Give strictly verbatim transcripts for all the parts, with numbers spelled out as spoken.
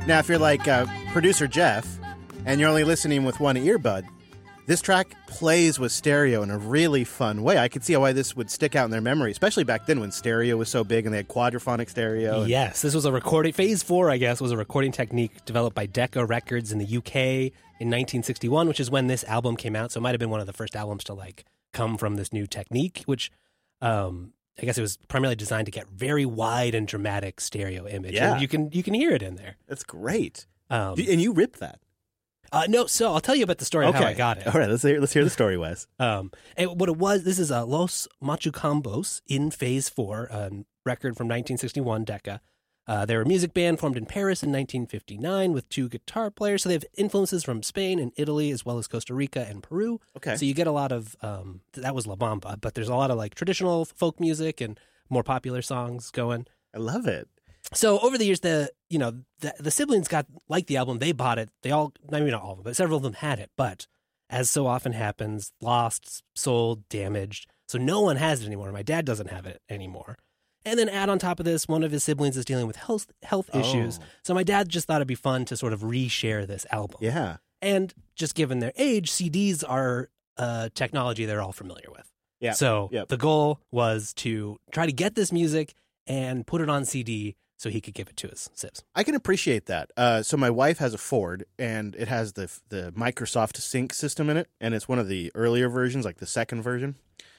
Now, if you're like uh, producer Jeff, and you're only listening with one earbud, this track plays with stereo in a really fun way. I could see why this would stick out in their memory, especially back then when stereo was so big and they had quadraphonic stereo. And... Yes, this was a recording, phase four, I guess, was a recording technique developed by Decca Records in the U K in nineteen sixty-one, which is when this album came out. So it might have been one of the first albums to like come from this new technique, which um, I guess it was primarily designed to get very wide and dramatic stereo image. Yeah. And you can, you can hear it in there. That's great. Um, and you ripped that. Uh, no, so I'll tell you about the story okay. of how I got it. All right, let's hear, let's hear the story, Wes. Um, and what it was, this is uh, Los Machucambos in Phase four, a record from nineteen sixty-one, Decca. Uh, they're a music band formed in Paris in nineteen fifty-nine with two guitar players. So they have influences from Spain and Italy, as well as Costa Rica and Peru. Okay. So you get a lot of, um, that was La Bamba, but there's a lot of like traditional folk music and more popular songs going. I love it. So over the years, the you know the, the siblings got like the album. They bought it. They all, maybe not all of them, but several of them had it. But as so often happens, lost, sold, damaged. So no one has it anymore. My dad doesn't have it anymore. And then add on top of this, one of his siblings is dealing with health health Oh. issues. So my dad just thought it'd be fun to sort of reshare this album. Yeah. And just given their age, C Ds are uh, technology they're all familiar with. Yeah. So Yep. the goal was to try to get this music and put it on C D so he could give it to his sibs. I can appreciate that. Uh, so my wife has a Ford, and it has the the Microsoft Sync system in it, and it's one of the earlier versions, like the second version.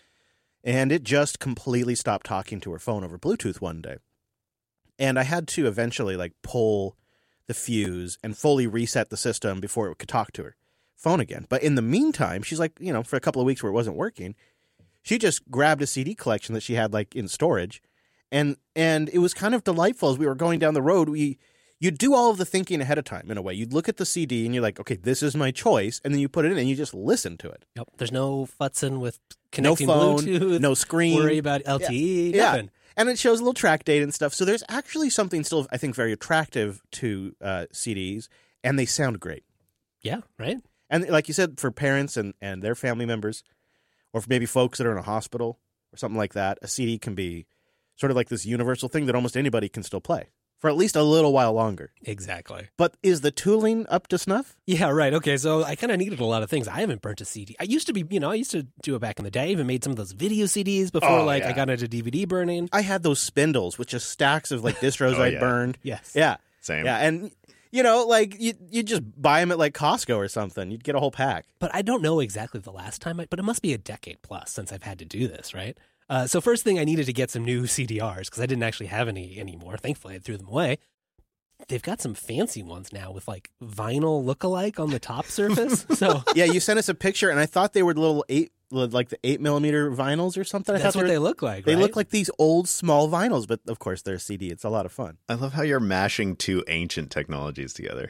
And it just completely stopped talking to her phone over Bluetooth one day. And I had to eventually like pull the fuse and fully reset the system before it could talk to her phone again. But in the meantime, she's like, you know, for a couple of weeks where it wasn't working, she just grabbed a C D collection that she had like in storage. And and it was kind of delightful as we were going down the road. We you'd do all of the thinking ahead of time in a way. You'd look at the C D and you're like, okay, this is my choice, and then you put it in and you just listen to it. Yep. There's no futzing with connecting no phone, Bluetooth, no screen, worry about L T E, yeah. nothing. Yeah. And it shows a little track data and stuff. So there's actually something still, I think, very attractive to uh, C Ds, and they sound great. Yeah, right? And like you said, for parents and, and their family members, or for maybe folks that are in a hospital or something like that, a C D can be sort of like this universal thing that almost anybody can still play for at least a little while longer. Exactly. But is the tooling up to snuff? Yeah, right. Okay, so I kind of needed a lot of things. I haven't burnt a C D. I used to be, you know, I used to do it back in the day. I even made some of those video C Ds before, Oh, like, yeah. I got into D V D burning. I had those spindles with just stacks of like distros Oh, I'd yeah. burned. Yes. Yeah. Same. Yeah, and you know, like you you just buy them at like Costco or something. You'd get a whole pack. But I don't know exactly the last time, I, but it must be a decade plus since I've had to do this, right? Uh, so first thing, I needed to get some new C D Rs because I didn't actually have any anymore. Thankfully, I threw them away. They've got some fancy ones now with like vinyl look-alike on the top surface. So Yeah, you sent us a picture, and I thought they were little eight, like the eight millimeter vinyls or something. I that's thought what they, they were, look like, they right? look like these old small vinyls, but of course they're C D. It's a lot of fun. I love how you're mashing two ancient technologies together.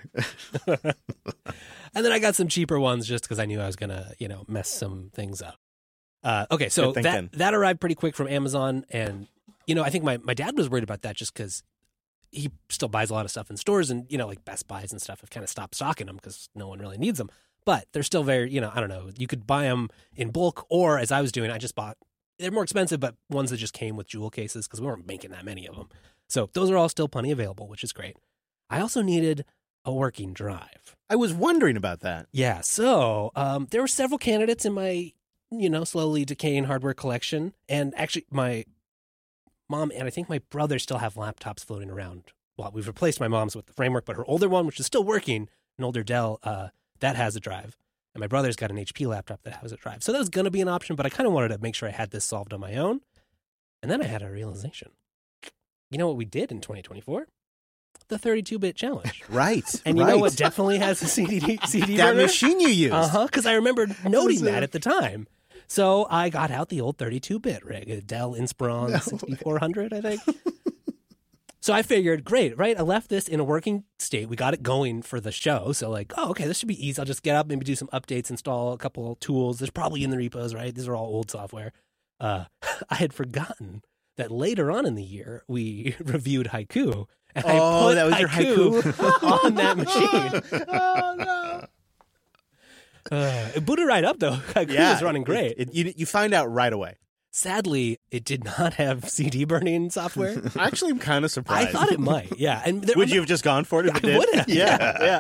And then I got some cheaper ones just because I knew I was going to, you know, mess some things up. Uh, okay, so Good that, thinking. that arrived pretty quick from Amazon. And, you know, I think my, my dad was worried about that just because he still buys a lot of stuff in stores. And, you know, like Best Buys and stuff have kind of stopped stocking them because no one really needs them. But they're still very, you know, I don't know. You could buy them in bulk, or as I was doing, I just bought, they're more expensive, but ones that just came with jewel cases because we weren't making that many of them. So those are all still plenty available, which is great. I also needed a working drive. I was wondering about that. Yeah, so um, there were several candidates in my, you know, slowly decaying hardware collection. And actually, my mom and I think my brother still have laptops floating around. Well, we've replaced my mom's with the framework, but her older one, which is still working, an older Dell, uh, that has a drive. And my brother's got an H P laptop that has a drive. So that was going to be an option, but I kind of wanted to make sure I had this solved on my own. And then I had a realization. You know what we did in twenty twenty-four? The thirty-two bit challenge. Right. And you right. know what definitely has a C D C D that burner? machine you used. Uh-huh, because I remember noting that at the time. So I got out the old thirty-two bit rig, a Dell Inspiron No. sixty-four hundred, I think. So I figured, great, right? I left this in a working state. We got it going for the show. So like, oh, okay, this should be easy. I'll just get up, maybe do some updates, install a couple of tools. There's probably in the repos, right? These are all old software. Uh, I had forgotten that later on in the year, we reviewed Haiku. And Oh, I put that was your Haiku on that machine. Oh, no. Uh, it booted right up, though. Haiku Yeah. was running great. It, it, you, you find out right away. Sadly, it did not have C D burning software. Actually, I'm kind of I surprised. thought it might, yeah. And there, Would you have just gone for it if it I did? would have. Yeah, yeah.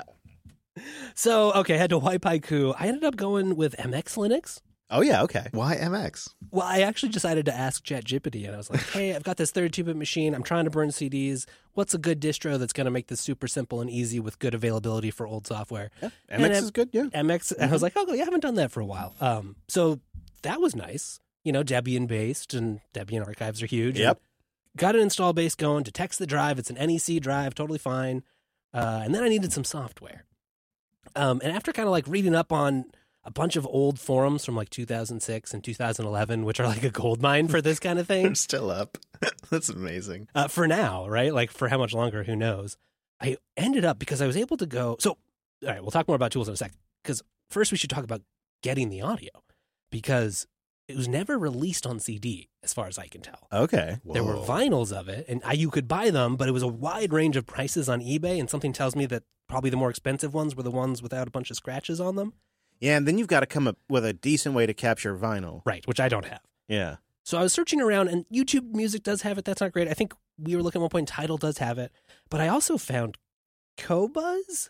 So, okay, I had to wipe Haiku. I ended up going with M X Linux. Oh, yeah, okay. Why M X? Well, I actually decided to ask ChatGPT, and I was like, hey, I've got this thirty-two bit machine. I'm trying to burn C Ds. What's a good distro that's going to make this super simple and easy with good availability for old software? Yeah. M X And is good, yeah. M X, and I was like, oh, yeah, I haven't done that for a while. Um, so that was nice. You know, Debian-based, and Debian archives are huge. Yep. Got an install base going, detects the drive. It's an N E C drive, totally fine. Uh, and then I needed some software. Um, and after kind of like reading up on a bunch of old forums from like two thousand six and two thousand eleven, which are like a gold mine for this kind of They're thing. still up. That's amazing. Uh, for now, right? Like for how much longer, who knows? I ended up because I was able to go. So, all right, we'll talk more about tools in a second. Because first we should talk about getting the audio because it was never released on C D as far as I can tell. Okay. There were Whoa. vinyls of it, and I, you could buy them, but it was a wide range of prices on eBay, and something tells me that probably the more expensive ones were the ones without a bunch of scratches on them. Yeah, and then you've got to come up with a decent way to capture vinyl. Right, which I don't have. Yeah. So I was searching around, and YouTube Music does have it. That's not great. I think we were looking at one point, Tidal does have it. But I also found Qobuz,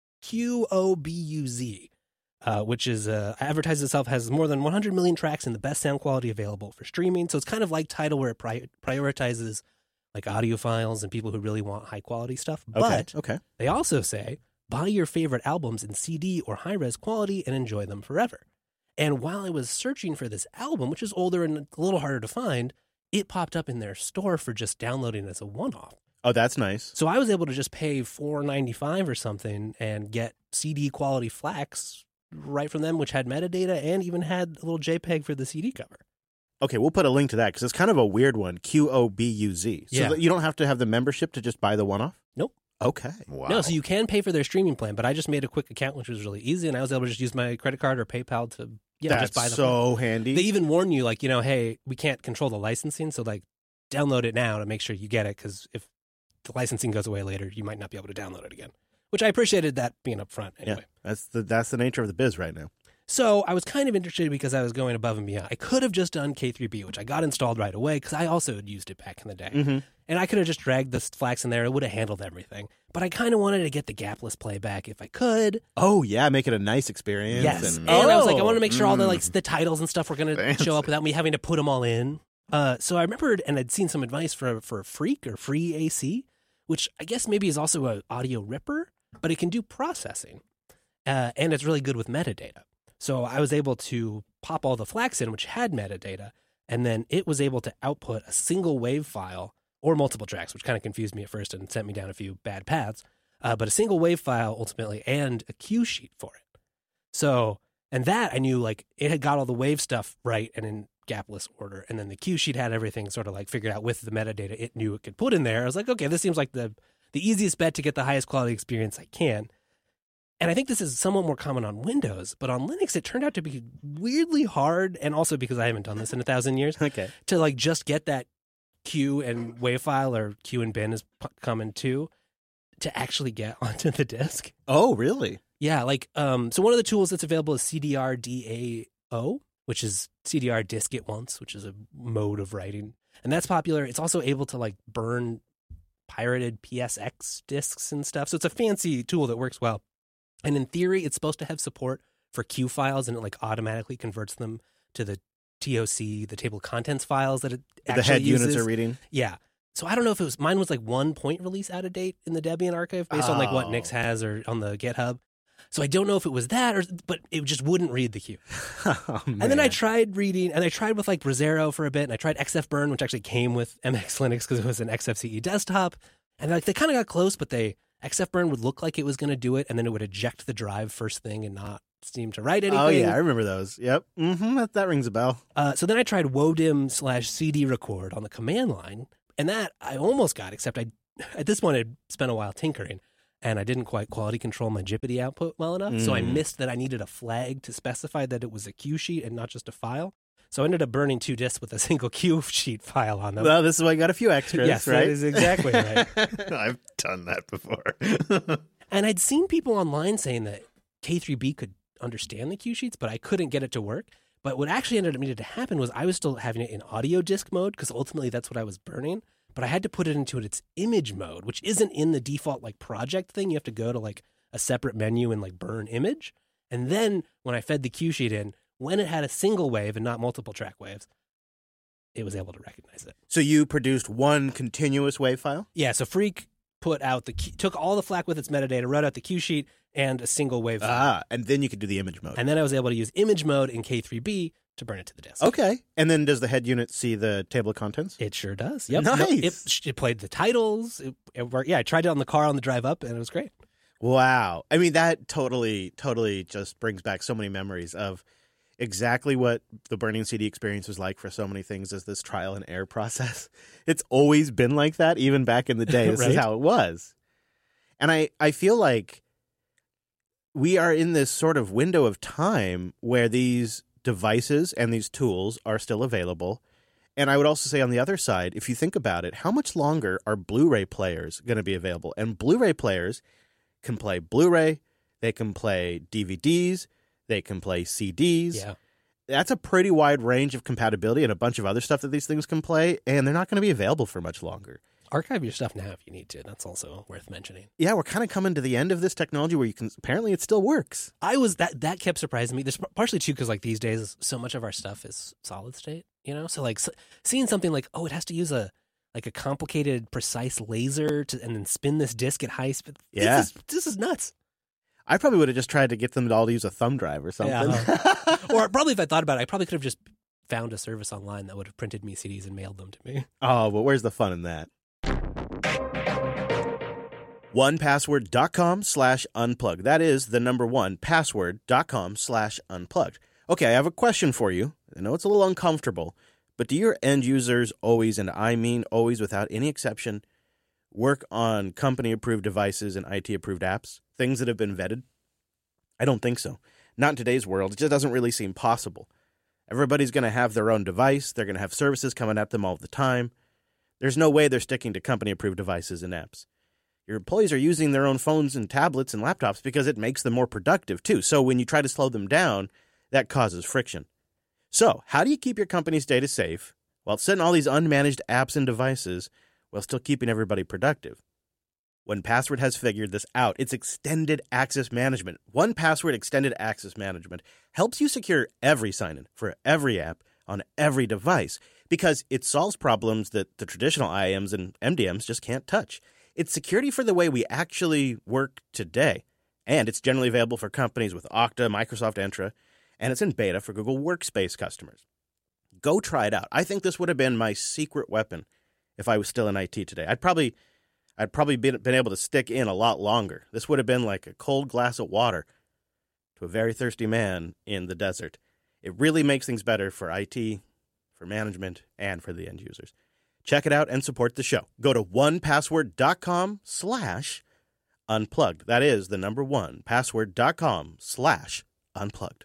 Q O B U Z, uh, which is uh, advertises itself has more than one hundred million tracks and the best sound quality available for streaming. So it's kind of like Tidal where it pri- prioritizes like audio files and people who really want high quality stuff. Okay. But okay. they also say, buy your favorite albums in C D or high-res quality and enjoy them forever. And while I was searching for this album, which is older and a little harder to find, it popped up in their store for just downloading as a one-off. Oh, that's nice. So I was able to just pay four ninety-five or something and get C D quality FLACs right from them, which had metadata and even had a little JPEG for the C D cover. Okay, we'll put a link to that because it's kind of a weird one. Q O B U Z. So Yeah. that you don't have to have the membership to just buy the one-off? Nope. Okay. Wow. No, so you can pay for their streaming plan, but I just made a quick account, which was really easy, and I was able to just use my credit card or PayPal to yeah, That's just buy the so handy. They even warn you, like, you know, hey, we can't control the licensing, so like download it now to make sure you get it, because if the licensing goes away later, you might not be able to download it again. Which I appreciated that being up front anyway. Yeah, that's the that's the nature of the biz right now. So I was kind of interested because I was going above and beyond. I could have just done K three B, which I got installed right away because I also had used it back in the day. Mm-hmm. And I could have just dragged the FLACs in there. It would have handled everything. But I kind of wanted to get the gapless playback if I could. Oh yeah, make it a nice experience. Yes. And, And I was like, I Oh, want to make sure all the mm. like the titles and stuff were going to Fancy. show up without me having to put them all in. Uh, so I remembered, and I'd seen some advice for for Freak or Free A C, which I guess maybe is also an audio ripper, but it can do processing, uh, and it's really good with metadata. So I was able to pop all the FLACs in, which had metadata, and then it was able to output a single wave file or multiple tracks, which kind of confused me at first and sent me down a few bad paths. Uh, but a single wave file ultimately and a cue sheet for it. So, and that I knew like it had got all the wave stuff right and in gapless order. And then the cue sheet had everything sort of like figured out with the metadata it knew it could put in there. I was like, okay, this seems like the, the easiest bet to get the highest quality experience I can. And I think this is somewhat more common on Windows, but on Linux, it turned out to be weirdly hard. And also because I haven't done this in a thousand years Okay. to like just get that cue and wave file, or cue and bin is p- common too, to actually get onto the disk. Oh really? Yeah, like um, so one of the tools that's available is C D R D A O, which is C D R disk at once, which is a mode of writing, and that's popular. It's also able to like burn pirated P S X disks and stuff. So it's a fancy tool that works well. And in theory, it's supposed to have support for cue files, and it like automatically converts them to the T O C, the table of contents files that it actually The head uses. units are reading. Yeah. So I don't know if it was, mine was like one point release out of date in the Debian archive based on like what Oh. Nix has or on the GitHub. So I don't know if it was that or, but it just wouldn't read the cue. Oh, And then I man. tried reading, and I tried with like Brasero for a bit, and I tried X F Burn, which actually came with M X Linux because it was an X F C E desktop. And like they kind of got close, but they, X F Burn would look like it was going to do it, and then it would eject the drive first thing and not seem to write anything. Oh yeah, I remember those. Yep. Mm-hmm. That, that rings a bell. Uh, so then I tried Wodim slash C D record on the command line, and that I almost got, except I, at this point, I'd spent a while tinkering, and I didn't quite quality control my Jippity output well enough, so I Mm. missed that I needed a flag to specify that it was a cue sheet and not just a file. So I ended up burning two disks with a single cue sheet file on them. Well, this is why I got a few extras, yes, right? that is exactly right. I've done that before. And I'd seen people online saying that K three B could understand the cue sheets, but I couldn't get it to work. But what actually ended up needed to happen was I was still having it in audio disc mode because ultimately that's what I was burning. But I had to put it into its image mode, which isn't in the default like project thing. You have to go to like a separate menu and like burn image. And then when I fed the cue sheet in, when it had a single wave and not multiple track waves, it was able to recognize it. So you produced one continuous wave file? Yeah, so Freak put out the key, took all the FLAC with its metadata, wrote out the cue sheet and a single wave file. Ah, and then you could do the image mode. And then I was able to use image mode in K three B to burn it to the disk. Okay. And then does the head unit see the table of contents? It sure does. Yep. Nice. No, it, it played the titles. It, it worked. Yeah, I tried it on the car on the drive up, and it was great. Wow. I mean, that totally, totally just brings back so many memories of exactly what the burning C D experience was like for so many things as this trial and error process. It's always been like that, even back in the day. This Right? is how it was. And I, I feel like we are in this sort of window of time where these devices and these tools are still available. And I would also say on the other side, if you think about it, how much longer are Blu-ray players going to be available? And Blu-ray players can play Blu-ray, they can play D V Ds, they can play C Ds. Yeah. That's a pretty wide range of compatibility and a bunch of other stuff that these things can play, and they're not going to be available for much longer. Archive your stuff now if you need to. That's also worth mentioning. Yeah, we're kind of coming to the end of this technology where you can, apparently it still works. I was, that that kept surprising me. There's partially too because like these days, so much of our stuff is solid state, you know? So like s- seeing something like, oh, it has to use a, like a complicated, precise laser to, and then spin this disc at high speed. Yeah. This is, this is nuts. I probably would have just tried to get them to all to use a thumb drive or something. Yeah. Or probably if I thought about it, I probably could have just found a service online that would have printed me C Ds and mailed them to me. Oh, but where's the fun in that? one password dot com slash unplugged. That is the number one, password dot com slash unplugged. Okay, I have a question for you. I know it's a little uncomfortable, but do your end users always, and I mean always without any exception, work on company-approved devices and I T-approved apps? Things that have been vetted? I don't think so. Not in today's world. It just doesn't really seem possible. Everybody's going to have their own device. They're going to have services coming at them all the time. There's no way they're sticking to company-approved devices and apps. Your employees are using their own phones and tablets and laptops because it makes them more productive, too. So when you try to slow them down, that causes friction. So how do you keep your company's data safe while setting all these unmanaged apps and devices while still keeping everybody productive? one Password has figured this out. It's Extended Access Management. one Password Extended Access Management helps you secure every sign-in for every app on every device because it solves problems that the traditional I A Ms and M D Ms just can't touch. It's security for the way we actually work today. And it's generally available for companies with Okta, Microsoft Entra, and it's in beta for Google Workspace customers. Go try it out. I think this would have been my secret weapon if I was still in I T today. I'd probably I'd probably been, been able to stick in a lot longer. This would have been like a cold glass of water to a very thirsty man in the desert. It really makes things better for I T, for management, and for the end users. Check it out and support the show. Go to one password dot com slash unplugged. That is the number one, password dot com slash unplugged.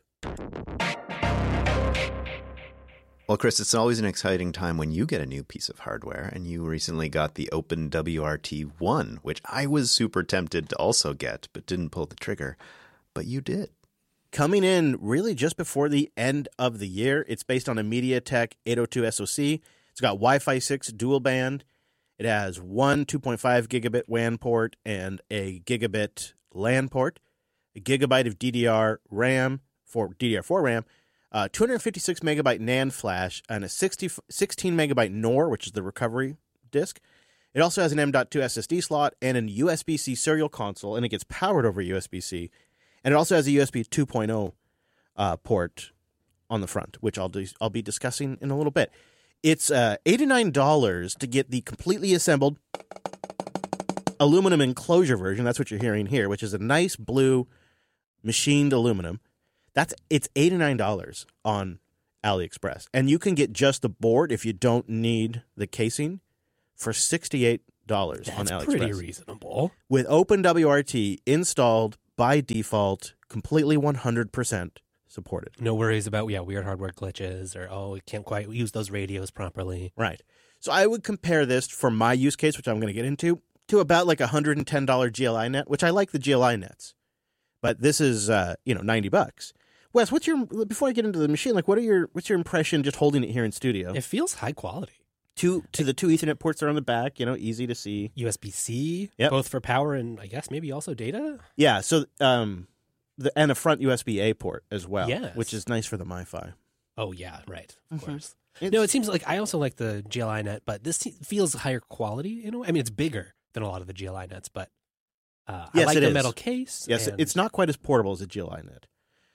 Well, Chris, it's always an exciting time when you get a new piece of hardware, and you recently got the Open W R T one, which I was super tempted to also get, but didn't pull the trigger. But you did. Coming in really just before the end of the year. It's based on a MediaTek eight oh two S O C. It's got Wi-Fi six dual band. It has one two point five gigabit W A N port and a gigabit LAN port, a gigabyte of D D R RAM for D D R four RAM, uh, two hundred fifty-six megabyte NAND flash, and a sixty, sixteen megabyte N O R, which is the recovery disk. It also has an M dot two S S D slot and an U S B C serial console, and it gets powered over U S B C. And it also has a U S B two point oh uh, port on the front, which I'll do, I'll be discussing in a little bit. It's uh, eighty-nine dollars to get the completely assembled aluminum enclosure version. That's what you're hearing here, which is a nice blue machined aluminum. That's it's eighty-nine dollars on AliExpress. And you can get just the board if you don't need the casing for sixty-eight dollars on That's AliExpress. pretty reasonable. With OpenWRT installed by default, completely one hundred percent supported. No worries about yeah weird hardware glitches or oh we can't quite use those radios properly. Right. So I would compare this for my use case, which I'm going to get into, to about like a one hundred ten dollars G L I net, which I like the G L I nets. But this is, uh, you know, ninety bucks. Wes, what's your before I get into the machine? Like, what are your what's your impression just holding it here in studio? It feels high quality. Two to the two Ethernet ports are on the back. You know, easy to see. U S B C, Yep. both for power and I guess maybe also data. Yeah. So, um, the and a front U S B A port as well. Yes. Which is nice for the MiFi. Oh yeah, right. Of Mhm. course. It's- No, it seems like I also like the G L I net, but this se- feels higher quality in a way. I mean, it's bigger than a lot of the G L I nets, but uh, I Yes, like it the is. metal case. Yes, and- it's not quite as portable as a G L I net.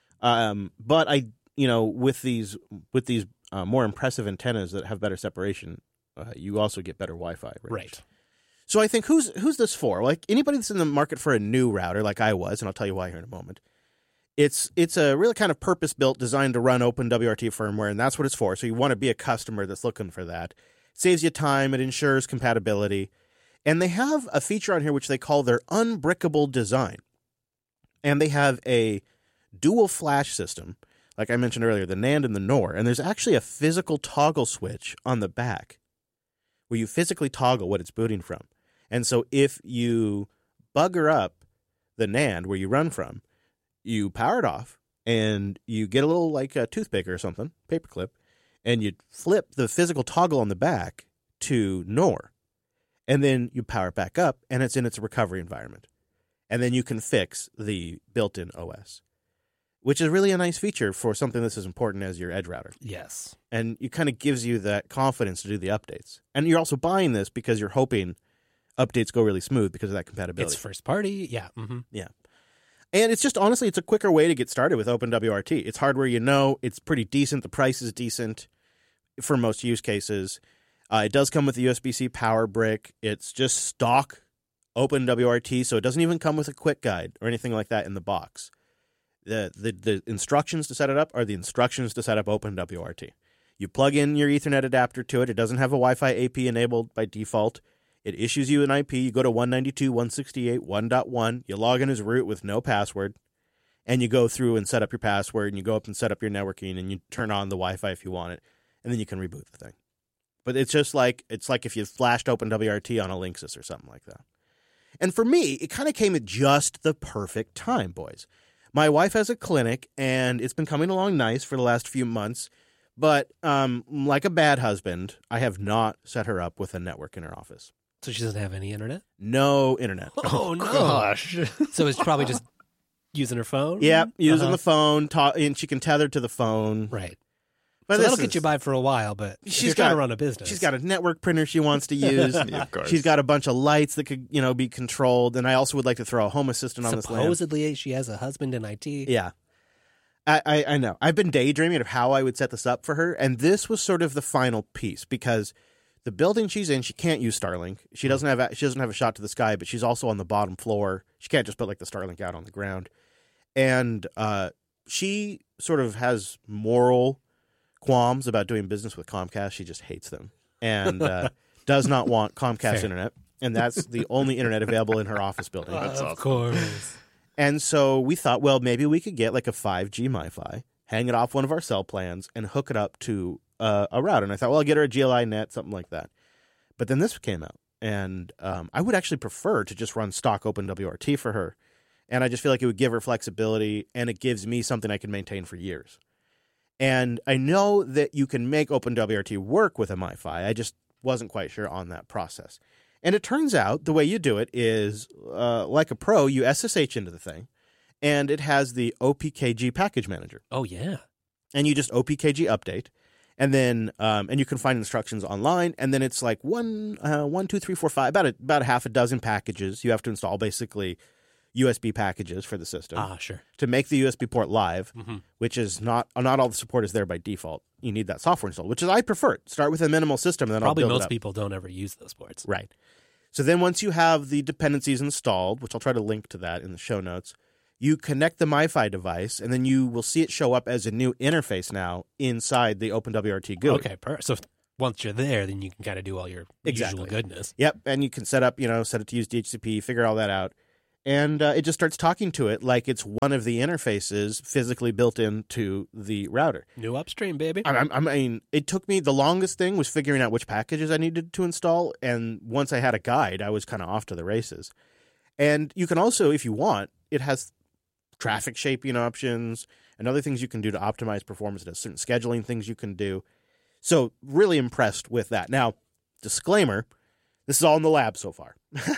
Um, but I, you know, with these with these uh, more impressive antennas that have better separation, uh, you also get better Wi-Fi range. right. So I think who's who's this for? Like anybody that's in the market for a new router, like I was, and I'll tell you why here in a moment. It's it's a really kind of purpose built, designed to run OpenWRT firmware, and that's what it's for. So you want to be a customer that's looking for that. It saves you time. It ensures compatibility, and they have a feature on here which they call their unbrickable design, and they have a dual flash system, like I mentioned earlier, the NAND and the NOR, and there's actually a physical toggle switch on the back where you physically toggle what it's booting from. And so if you bugger up the NAND where you run from, you power it off and you get a little like a toothpick or something, paperclip, and you flip the physical toggle on the back to NOR. And then you power it back up and it's in its recovery environment. And then you can fix the built-in O S, which is really a nice feature for something that's as important as your edge router. Yes. And it kind of gives you that confidence to do the updates. And you're also buying this because you're hoping updates go really smooth because of that compatibility. It's first party. Yeah. Mm-hmm. Yeah. And it's just, honestly, it's a quicker way to get started with OpenWRT. It's hardware you know. It's pretty decent. The price is decent for most use cases. Uh, it does come with a U S B C power brick. It's just stock OpenWRT, so it doesn't even come with a quick guide or anything like that in the box. The, the the instructions to set it up are the instructions to set up OpenWRT. You plug in your Ethernet adapter to it. It doesn't have a Wi-Fi A P enabled by default. It issues you an I P. You go to one ninety-two dot one sixty-eight dot one dot one. You log in as root with no password. And you go through and set up your password. And you go up and set up your networking. And you turn on the Wi-Fi if you want it. And then you can reboot the thing. But it's just like, it's like if you flashed OpenWRT on a Linksys or something like that. And for me, it kind of came at just the perfect time, boys. My wife has a clinic, and it's been coming along nice for the last few months. But um, like a bad husband, I have not set her up with a network in her office. So she doesn't have any internet? No internet. Oh, no. Gosh. So it's probably just using her phone? Yeah, using Uh-huh. the phone, ta- and she can tether to the phone. Right. But so this that'll get is- you by for a while, but if She's you're trying got- to run a business. She's got a network printer she wants to use. Yeah, of course. She's got a bunch of lights that could, you know, be controlled. And I also would like to throw a home assistant on this lamp. Supposedly she has a husband in I T. Yeah. I, I, I know. I've been daydreaming of how I would set this up for her, and this was sort of the final piece because the building she's in, she can't use Starlink. She doesn't have a, she doesn't have a shot to the sky, but she's also on the bottom floor. She can't just put like the Starlink out on the ground. And uh, she sort of has moral qualms about doing business with Comcast. She just hates them and uh, does not want Comcast Fair. internet, and that's the only internet available in her office building. That's of awesome. course. And so we thought, well, maybe we could get like a five G MiFi, hang it off one of our cell plans, and hook it up to uh, a router. And I thought, well, I'll get her a G L I net, something like that. But then this came out, and um, I would actually prefer to just run stock OpenWRT for her. And I just feel like it would give her flexibility, and it gives me something I can maintain for years. And I know that you can make OpenWRT work with a MiFi. I just wasn't quite sure on that process. And it turns out the way you do it is uh, like a pro, you S S H into the thing, and it has the O P K G package manager. Oh, yeah. And you just O P K G update, and then um, and you can find instructions online. And then it's like one, uh, one, two, three, four, five, about a, about a half a dozen packages you have to install, basically U S B packages for the system Ah, sure. to make the U S B port live, Mm-hmm. which is not not all the support is there by default. You need that software installed, which is I prefer it. Start with a minimal system, and then Probably I'll build it most up. people don't ever use those ports. Right. So then once you have the dependencies installed, which I'll try to link to that in the show notes, you connect the MiFi device, and then you will see it show up as a new interface now inside the OpenWRT G U I. Okay, per- so if- once you're there, then you can kind of do all your Exactly. usual goodness. Yep, and you can set up, you know, set it to use D H C P, figure all that out. And uh, it just starts talking to it like it's one of the interfaces physically built into the router. New upstream, baby. I, I mean, it took me, the longest thing was figuring out which packages I needed to install. And once I had a guide, I was kind of off to the races. And you can also, if you want, it has traffic shaping options. and other things you can do to optimize performance. It has certain scheduling things you can do. So really impressed with that. Now, disclaimer, this is all in the lab so far.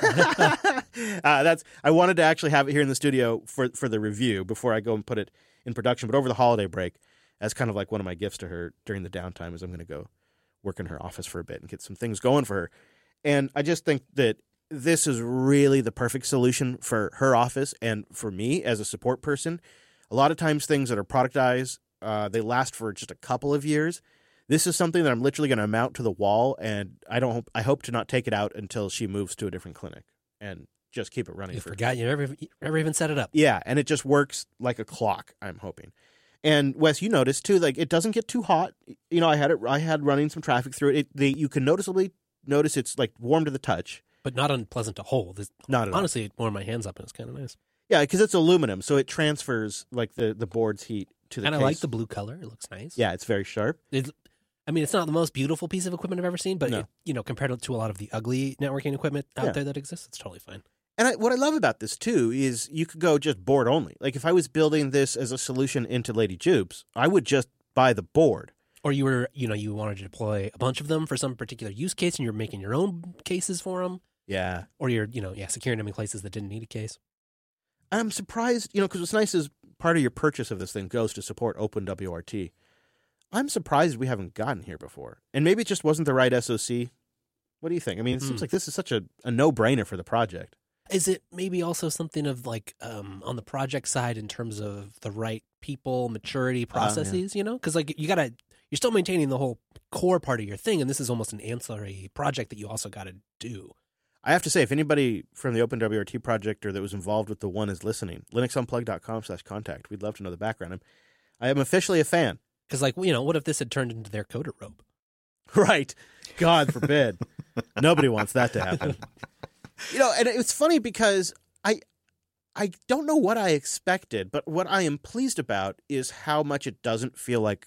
uh, that's I wanted to actually have it here in the studio for, for the review before I go and put it in production. But over the holiday break, as kind of like one of my gifts to her during the downtime, is I'm going to go work in her office for a bit and get some things going for her. And I just think that this is really the perfect solution for her office and for me as a support person. A lot of times things that are productized, uh, they last for just a couple of years. This is something that I'm literally going to mount to the wall, and I don't. Hope, I hope to not take it out until she moves to a different clinic and just keep it running. You for forgot you never, you never even set it up. Yeah, and it just works like a clock, I'm hoping. And Wes, you noticed too, like it doesn't get too hot. You know, I had it. I had running some traffic through it. it the, you can noticeably notice it's like warm to the touch, but not unpleasant to hold. This, not at honestly, all. it warmed my hands up, and it's kind of nice. Yeah, because it's aluminum, so it transfers like the, the board's heat to the and case. I like the blue color; it looks nice. Yeah, it's very sharp. It's, I mean, it's not the most beautiful piece of equipment I've ever seen, but No. it, you know, compared to a lot of the ugly networking equipment out Yeah. there that exists, it's totally fine. And I, what I love about this too is you could go just board only. Like if I was building this as a solution into Lady Jupes, I would just buy the board. Or you were, you know, you wanted to deploy a bunch of them for some particular use case, and you're making your own cases for them. Yeah. Or you're, you know, yeah, securing them in places that didn't need a case. I'm surprised, you know, because what's nice is part of your purchase of this thing goes to support OpenWRT. I'm surprised we haven't gotten here before. And maybe it just wasn't the right S O C. What do you think? I mean, it Hmm. seems like this is such a, a no-brainer for the project. Is it maybe also something of like um, on the project side in terms of the right people, maturity processes, you know? Because like you got to, you're still maintaining the whole core part of your thing, and this is almost an ancillary project that you also got to do. I have to say, if anybody from the OpenWRT project or that was involved with the one is listening, linuxunplug.com slash contact. We'd love to know the background. I'm, I am officially a fan. Because like, you know, what if this had turned into their coder rope? Right. God forbid. Nobody wants that to happen. You know, and it's funny because I I don't know what I expected, but what I am pleased about is how much it doesn't feel like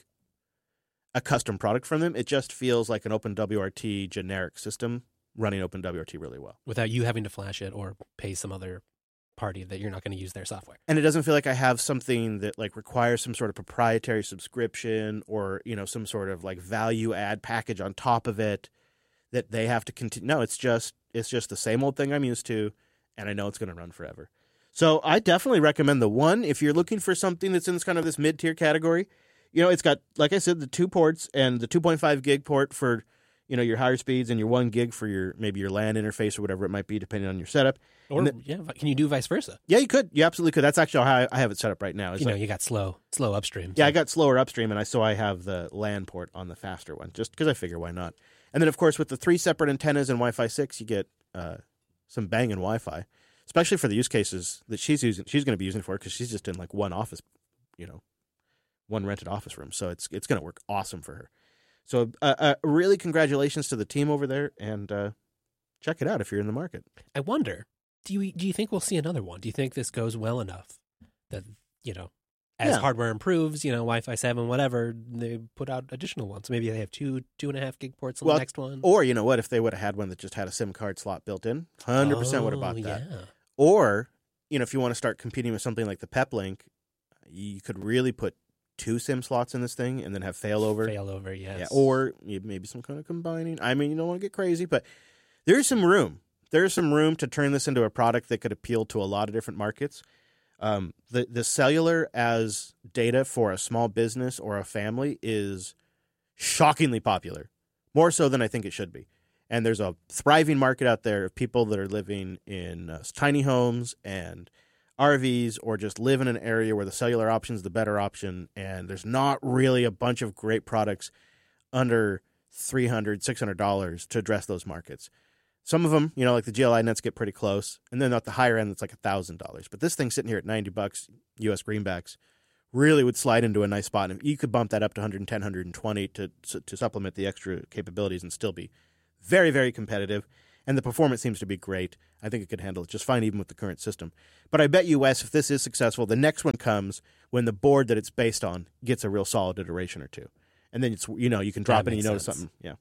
a custom product from them. It just feels like an OpenWRT generic system running OpenWRT really well. Without you having to flash it or pay some other party that you're not going to use their software. And it doesn't feel like I have something that like requires some sort of proprietary subscription or, you know, some sort of like value add package on top of it that they have to continue. No, it's just it's just the same old thing I'm used to, and I know it's going to run forever. So I definitely recommend the one if you're looking for something that's in this kind of this mid-tier category. You know, it's got, like I said, the two ports and the two point five gig port for, you know, your higher speeds and your one gig for your maybe your LAN interface or whatever it might be, depending on your setup. Or, then, yeah, can you do vice versa? Yeah, you could. You absolutely could. That's actually how I, I have it set up right now. It's you like, know, you got slow, slow upstream. Yeah, so. I got slower upstream, and I so I have the LAN port on the faster one, just because I figure why not. And then, of course, with the three separate antennas and Wi-Fi six, you get uh, some banging Wi-Fi, especially for the use cases that she's using. She's going to be using it for because she's just in like one office, you know, one rented office room. So it's it's going to work awesome for her. So uh, uh, really, congratulations to the team over there, and uh, check it out if you're in the market. I wonder, do you do you think we'll see another one? Do you think this goes well enough that, you know, as Yeah. hardware improves, you know, Wi-Fi seven, whatever, they put out additional ones? Maybe they have two, two and a half gig ports on Well, the next one. Or, you know what, if they would have had one that just had a SIM card slot built in, one hundred percent would have bought Oh, that. Yeah. Or, you know, if you want to start competing with something like the PepLink, you could really put two SIM slots in this thing and then have failover. Failover, yes. Yeah, or you- maybe some kind of combining. I mean, you don't want to get crazy, but there's some room. There's some room to turn this into a product that could appeal to a lot of different markets. Um, the the cellular as data for a small business or a family is shockingly popular, more so than I think it should be. And there's a thriving market out there of people that are living in uh, tiny homes and R Vs or just live in an area where the cellular option is the better option. And there's not really a bunch of great products under three hundred dollars, six hundred dollars to address those markets. Some of them, you know, like the G L I nets get pretty close. And then at the higher end, it's like one thousand dollars. But this thing sitting here at ninety bucks U S greenbacks really would slide into a nice spot. And you could bump that up to one hundred ten, one hundred twenty to, to supplement the extra capabilities and still be very, very competitive. And the performance seems to be great. I think it could handle it just fine even with the current system. But I bet you, Wes, if this is successful, the next one comes when the board that it's based on gets a real solid iteration or two. And then, it's you know, you can drop That it and you makes notice sense. something. Yeah.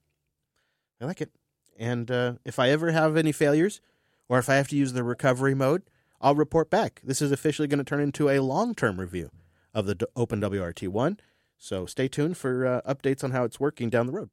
I like it. And uh, if I ever have any failures or if I have to use the recovery mode, I'll report back. This is officially going to turn into a long-term review of the D- Open W R T one. So stay tuned for uh, updates on how it's working down the road.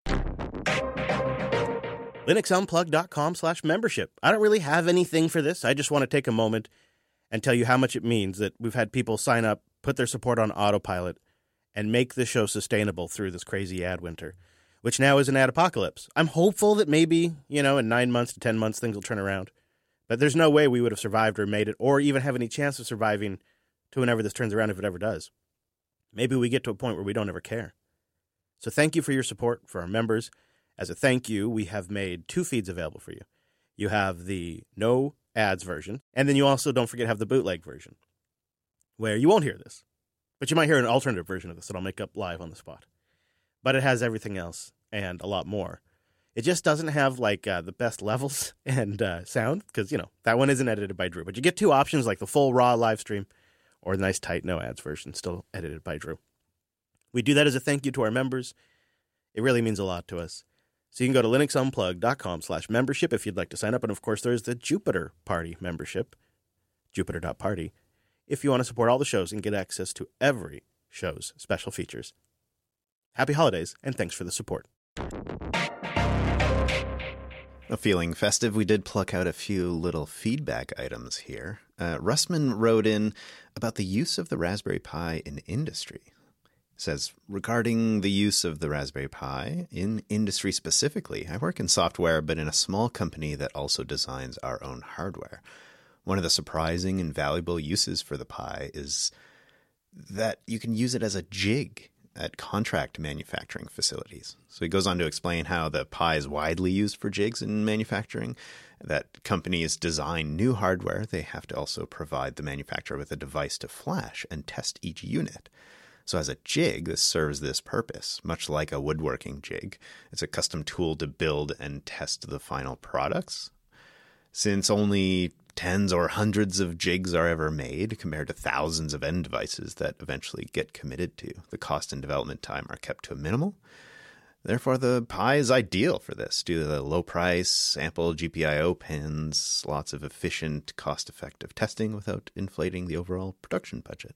Linux Unplugged dot com slash membership. I don't really have anything for this. I just want to take a moment and tell you how much it means that we've had people sign up, put their support on autopilot, and make the show sustainable through this crazy ad winter, which now is an ad apocalypse. I'm hopeful that maybe, you know, in nine months to ten months, things will turn around. But there's no way we would have survived or made it, or even have any chance of surviving to whenever this turns around, if it ever does. Maybe we get to a point where we don't ever care. So thank you for your support for our members. As a thank you, we have made two feeds available for you. You have the no ads version, and then you also, don't forget, have the bootleg version, where you won't hear this, but you might hear an alternative version of this that I'll make up live on the spot. But it has everything else and a lot more. It just doesn't have, like, uh, the best levels and uh, sound, because, you know, that one isn't edited by Drew. But you get two options, like the full raw live stream or the nice tight no ads version, still edited by Drew. We do that as a thank you to our members. It really means a lot to us. So you can go to Linux Unplugged dot com slash membership if you'd like to sign up. And, of course, there's the Jupiter Party membership, Jupiter dot party, if you want to support all the shows and get access to every show's special features. Happy holidays, and thanks for the support. Feeling festive, we did pluck out a few little feedback items here. Uh, Russman wrote in about the use of the Raspberry Pi in industry. Says, regarding the use of the Raspberry Pi in industry specifically, I work in software, but in a small company that also designs our own hardware. One of the surprising and valuable uses for the Pi is that you can use it as a jig at contract manufacturing facilities. So he goes on to explain how the Pi is widely used for jigs in manufacturing, that companies design new hardware. They have to also provide the manufacturer with a device to flash and test each unit. So as a jig, this serves this purpose, much like a woodworking jig. It's a custom tool to build and test the final products. Since only tens or hundreds of jigs are ever made compared to thousands of end devices that eventually get committed to, the cost and development time are kept to a minimal. Therefore, the Pi is ideal for this due to the low price, ample G P I O pins, lots of efficient, cost-effective testing without inflating the overall production budget.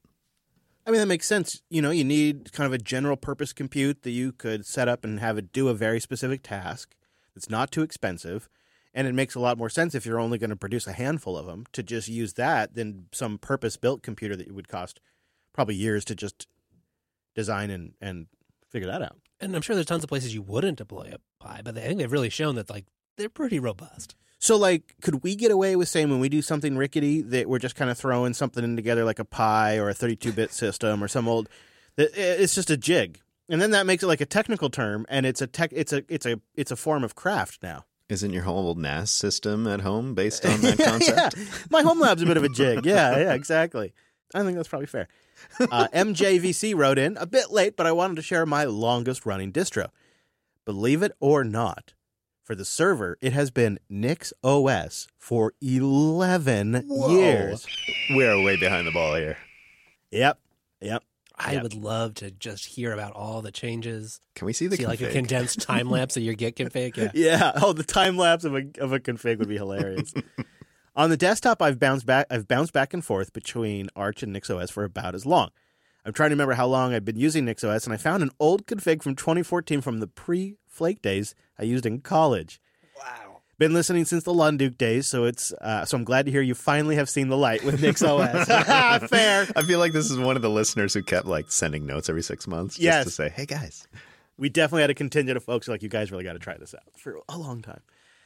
I mean, that makes sense. You know, you need kind of a general purpose compute that you could set up and have it do a very specific task. It's not too expensive. And it makes a lot more sense if you're only going to produce a handful of them to just use that than some purpose-built computer that would cost probably years to just design and, and figure that out. And I'm sure there's tons of places you wouldn't deploy a Pi, but I think they've really shown that, like, they're pretty robust. So, like, could we get away with saying when we do something rickety that we're just kind of throwing something in together like a Pi or a thirty-two bit system or some old – it's just a jig. And then that makes it like a technical term, and it's a tech, it's a it's a it's a form of craft now. Isn't your whole N A S system at home based on that concept? Yeah. My home lab's a bit of a jig. Yeah, yeah, exactly. I think that's probably fair. Uh, M J V C wrote in, a bit late, but I wanted to share my longest running distro. Believe it or not, for the server, it has been NixOS for eleven Whoa. years. We're way behind the ball here. Yep, yep. I yep. would love to just hear about all the changes. Can we see the see config? like a condensed time lapse of your Git config? Yeah. Yeah. Oh, the time lapse of a of a config would be hilarious. On the desktop, I've bounced back. I've bounced back and forth between Arch and NixOS for about as long. I'm trying to remember how long I've been using NixOS, and I found an old config from twenty fourteen from the pre-Flake days I used in college. Wow. Been listening since the Lunduke days, so it's uh, so I'm glad to hear you finally have seen the light with NixOS. Fair. I feel like this is one of the listeners who kept like sending notes every six months just yes. to say, hey, guys. We definitely had a contingent of folks who are like, you guys really got to try this out for a long time.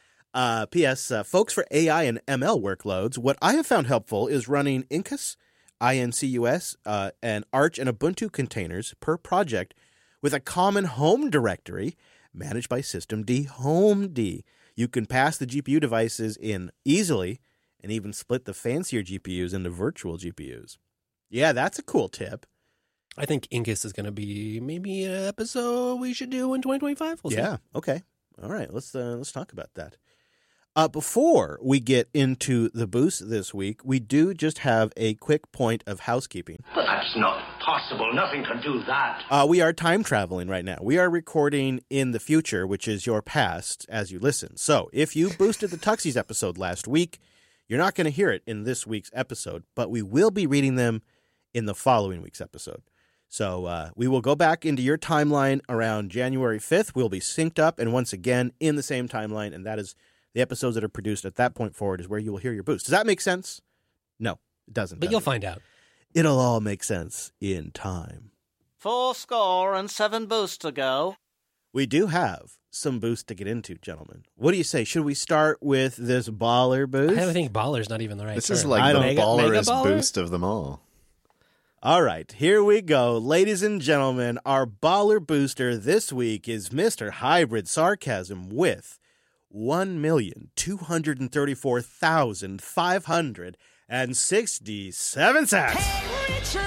Uh, P S. Uh, folks for A I and M L workloads, what I have found helpful is running Incus, I N C U S, uh, and Arch and Ubuntu containers per project with a common home directory managed by systemd homed. You can pass the G P U devices in easily and even split the fancier G P Us into virtual G P Us. Yeah, that's a cool tip. I think Incus is going to be maybe an episode we should do in twenty twenty-five. We'll yeah, see. Okay. All right, let's uh, let's talk about that. Uh, before we get into the boost this week, we do just have a quick point of housekeeping. But that's not possible. Nothing can do that. Uh, we are time traveling right now. We are recording in the future, which is your past, as you listen. So if you boosted the Tuxies episode last week, you're not going to hear it in this week's episode, but we will be reading them in the following week's episode. So uh, we will go back into your timeline around January fifth. We'll be synced up and once again in the same timeline, and that is the episodes that are produced at that point forward is where you will hear your boost. Does that make sense? No, it doesn't. But does you'll it? find out. It'll all make sense in time. Four score and seven boosts to go. We do have some boosts to get into, gentlemen. What do you say? Should we start with this baller boost? I think baller's not even the right This term. is like I the don't- Mega- ballerest mega baller? boost of them all. All right, here we go. Ladies and gentlemen, our baller booster this week is Mister Hybrid Sarcasm with one million two hundred thirty-four thousand five hundred sixty-seven sats.